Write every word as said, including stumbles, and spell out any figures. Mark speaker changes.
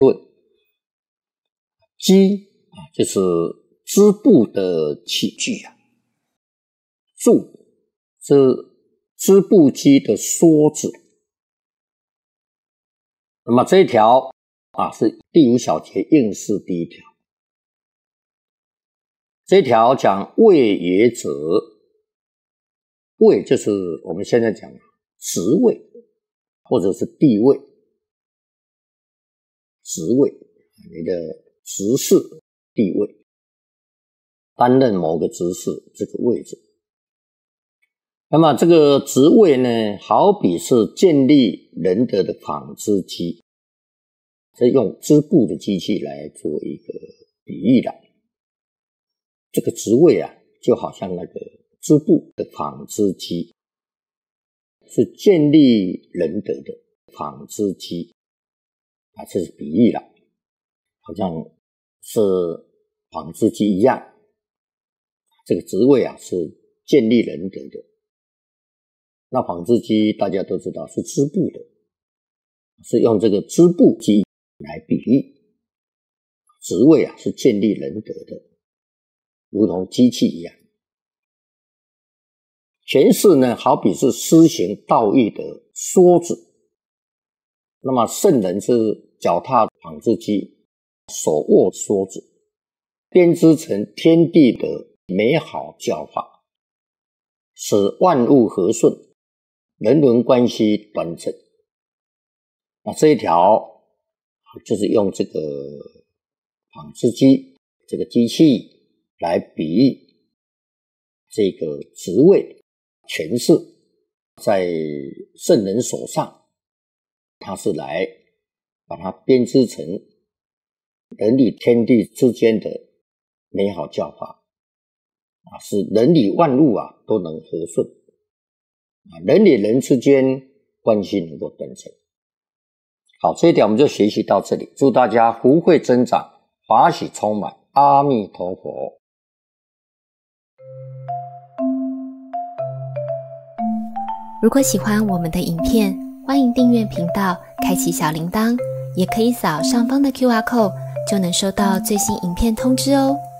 Speaker 1: 论。机啊，就是织布的器具啊。注是织布机的梭子。那么这一条啊是第五小节应试第一条。这一条讲位也者，位就是我们现在讲职位或者是地位，职位你的职事地位，担任某个职事这个位置。那么这个职位呢，好比是建立仁德的纺织机，这用织布的机器来做一个比喻的。这个职位啊，就好像那个织布的纺织机，是建立仁德的纺织机啊，这是比喻了，好像是纺织机一样。这个职位啊，是建立仁德的。那纺织机大家都知道是织布的，是用这个织布机来比喻。职位啊，是建立仁德的，如同机器一样。权势呢，好比是施行道义的梭子。那么圣人是脚踏纺织机，手握梭子，编织成天地的美好教法，使万物和顺，人伦关系端正。那这一条就是用这个纺织机这个机器来比喻这个职位权势在圣人手上，它是来把它编织成人与天地之间的美好教法啊，使人与万物啊都能和顺啊，人与人之间关系能够端正。好，这一点我们就学习到这里，祝大家福慧增长，法喜充满，阿弥陀佛。
Speaker 2: 如果喜欢我们的影片，欢迎订阅频道，开启小铃铛，也可以扫上方的 Q R code， 就能收到最新影片通知哦。